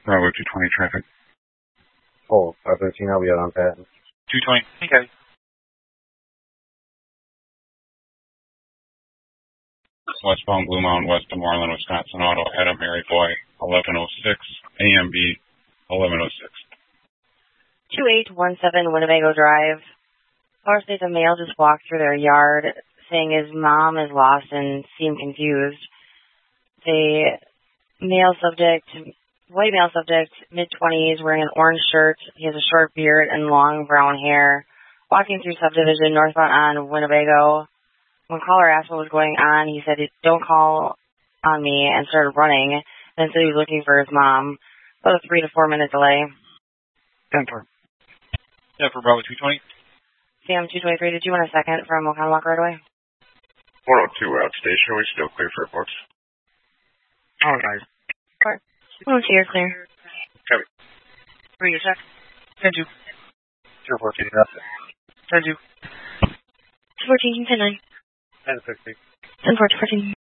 Bravo 220 traffic. Oh, 513, I'll be out on Patton. 220. Okay. Westbound Blue Mountain, west of Moreland, Wisconsin. Auto head up Mary Boy, 1106, AMB, 1106. 2817 Winnebago Drive. Flower states a male just walked through their yard saying his mom is lost and seemed confused. The white male subject, mid-20s, wearing an orange shirt. He has a short beard and long brown hair. Walking through subdivision northbound on Winnebago. When caller asked what was going on, he said, "Don't call on me," and started running. Then said he was looking for his mom. About a 3 to 4 minute delay. 10-4. Yeah, for Bravo 220. Sam 223, did you want a second from Oconomowoc right away? 102 outstation. Are we still clear for reports? All right. All right. 102, you're clear. Copy. Where are you, check? 10-2. 014, nothing. 10-2. 14, 10-9. 10-15. 10-4, 14.